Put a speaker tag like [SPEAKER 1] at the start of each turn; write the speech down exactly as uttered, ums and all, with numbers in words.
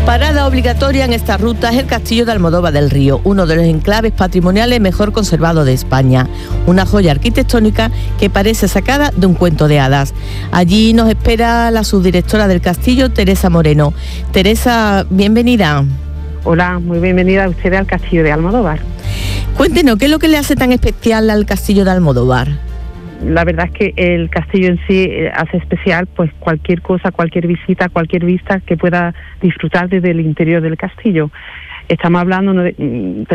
[SPEAKER 1] Parada obligatoria en esta ruta es el Castillo de Almodóvar del Río, uno de los enclaves patrimoniales mejor conservados de España. Una joya arquitectónica que parece sacada de un cuento de hadas. Allí nos espera la subdirectora del castillo, Teresa Moreno. Teresa, bienvenida.
[SPEAKER 2] Hola, muy bienvenida a usted al Castillo de Almodóvar.
[SPEAKER 1] Cuéntenos, ¿qué es lo que le hace tan especial al Castillo de Almodóvar?
[SPEAKER 2] La verdad es que el castillo en sí hace especial pues cualquier cosa, cualquier visita, cualquier vista que pueda disfrutar desde el interior del castillo. Estamos hablando de